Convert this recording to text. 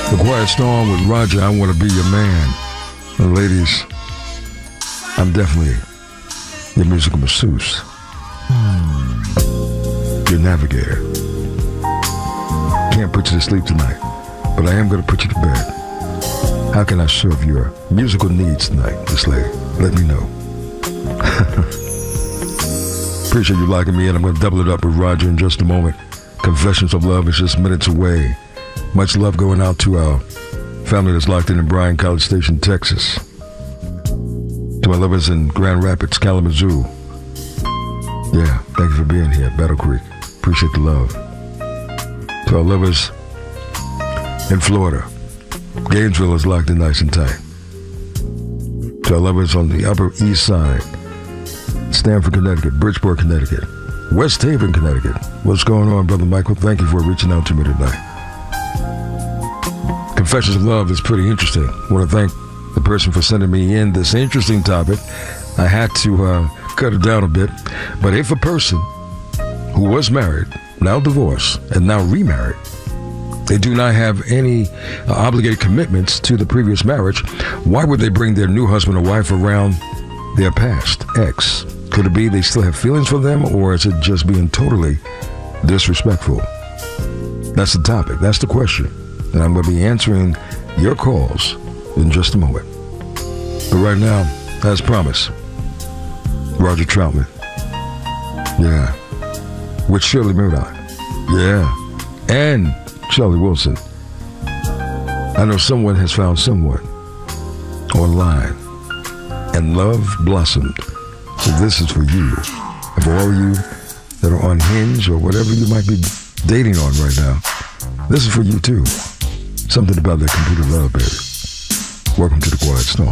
The Quiet Storm with Roger, I Want to Be Your Man. And ladies, I'm definitely your musical masseuse. Your navigator. Can't put you to sleep tonight, but I am going to put you to bed. How can I serve your musical needs tonight, Miss Lady? Let me know. Appreciate you liking me, and I'm going to double it up with Roger in just a moment. Confessions of Love is just minutes away. Much love going out to our family that's locked in Bryan, College Station, Texas. To my lovers in Grand Rapids, Kalamazoo. Yeah, thank you for being here, Battle Creek. Appreciate the love. To our lovers in Florida, Gainesville is locked in nice and tight. To our lovers on the Upper East Side, Stamford, Connecticut, Bridgeport, Connecticut, West Haven, Connecticut. What's going on, Brother Michael? Thank you for reaching out to me tonight. Confessions of Love is pretty interesting. I want to thank the person for sending me in this interesting topic. I had to cut it down a bit. But if a person who was married, now divorced, and now remarried, they do not have any obligated commitments to the previous marriage, why would they bring their new husband or wife around their past ex? Could it be they still have feelings for them, or is it just being totally disrespectful? That's the topic. That's the question. And I'm going to be answering your calls in just a moment. But right now, as promised, Roger Troutman. Yeah. With Shirley Murdoch. Yeah. And Charlie Wilson. I know someone has found someone online, and love blossomed. So this is for you. And for all you that are on Hinge or whatever you might be dating on right now, this is for you too. Something about that computer love, baby. Welcome to the Quiet Storm.